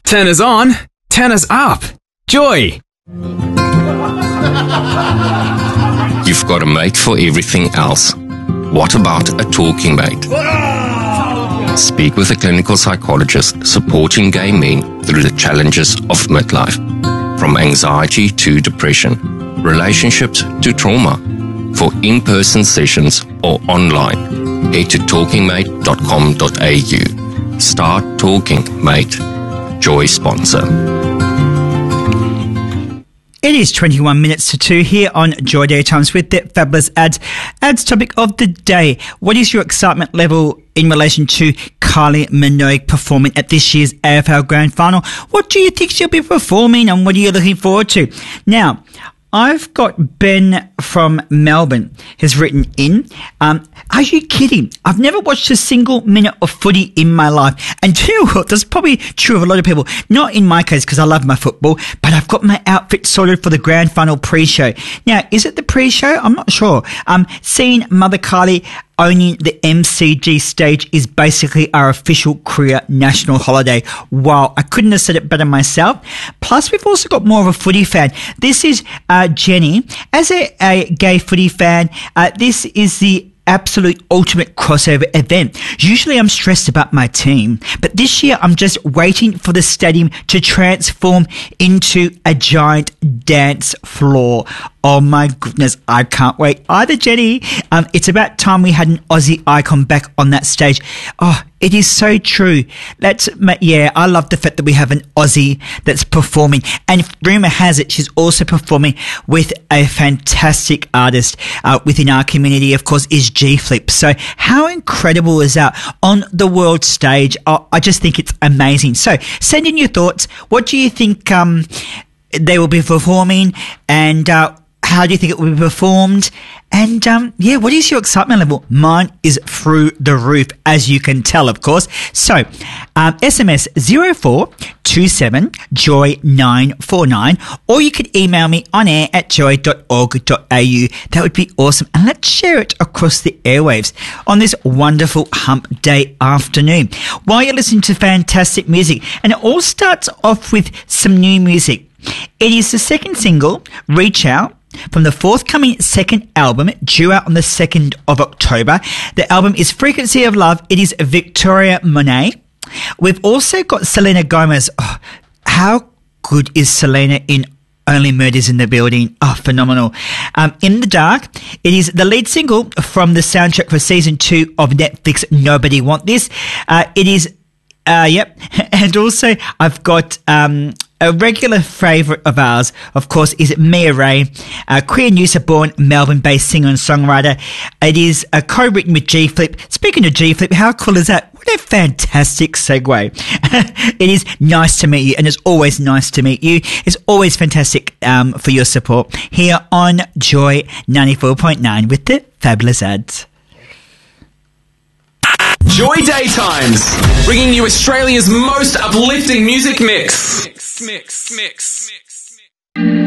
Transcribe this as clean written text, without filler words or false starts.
Tenors on, tenors up. Joy. You've got a mate for everything else. What about a talking mate? Speak with a clinical psychologist supporting gay men through the challenges of midlife. From anxiety to depression, relationships to trauma. For in-person sessions or online, head to talkingmate.com.au. Start Talking Mate. Joy sponsor. It is 21 minutes to 2 here on Joy Daytimes with the fabulous ads. Ads topic of the day. What is your excitement level in relation to Kylie Minogue performing at this year's AFL Grand Final? What do you think she'll be performing and what are you looking forward to? Now, I've got Ben from Melbourne has written in, are you kidding? I've never watched a single minute of footy in my life. And do you know what? That's probably true of a lot of people. Not in my case because I love my football, but I've got my outfit sorted for the grand final pre-show. Now, is it the pre-show? I'm not sure. Seeing Mother Kylie owning the MCG stage is basically our official career national holiday. Wow, I couldn't have said it better myself. Plus, we've also got more of a footy fan. This is Jenny. As a gay footy fan, this is the absolute ultimate crossover event. Usually I'm stressed about my team, but this year I'm just waiting for the stadium to transform into a giant dance floor. Oh my goodness, I can't wait either, Jenny. It's about time we had an Aussie icon back on that stage. Oh, it is so true. I love the fact that we have an Aussie that's performing. And rumour has it, she's also performing with a fantastic artist within our community, of course, is G-Flip. So how incredible is that on the world stage? I just think it's amazing. So send in your thoughts. What do you think they will be performing? And how do you think it will be performed? And, what is your excitement level? Mine is through the roof, as you can tell, of course. So, SMS 0427-JOY949, or you could email me on air at joy.org.au. That would be awesome. And let's share it across the airwaves on this wonderful hump day afternoon while you're listening to fantastic music. And it all starts off with some new music. It is the second single, Reach Out, from the forthcoming second album, due out on the 2nd of October. The album is Frequency of Love. It is Victoria Monet. We've also got Selena Gomez. Oh, how good is Selena in Only Murders in the Building? Oh, phenomenal. In the Dark, it is the lead single from the soundtrack for season 2 of Netflix Nobody Want This. It is, and also I've got a regular favourite of ours, of course, is Mia Ray, a queer Noosa-born Melbourne-based singer and songwriter. It is co-written with G-Flip. Speaking of G-Flip, how cool is that? What a fantastic segue. It is nice to meet you, and it's always nice to meet you. It's always fantastic for your support here on Joy 94.9 with the fabulous ads. Joy Daytimes, bringing you Australia's most uplifting music mix.